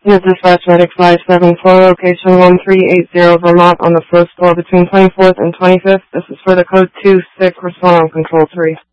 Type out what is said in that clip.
Your dispatch medic 574, location 1380 Vermont on the first floor between 24th and 25th. This is for the code 26, respond on control 3.